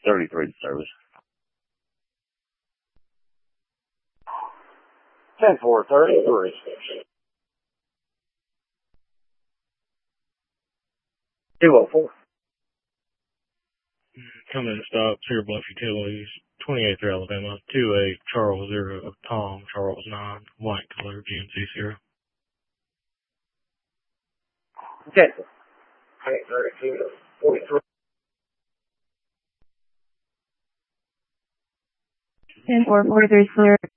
33 to service. 10-4-33. Come in stop, Cedar Bluff Utilities, 28th through Alabama, 28 Charles 0, Tom, Charles 9, white color, GMC 0. Cancel. 10-32-43. 10-4-43, clear.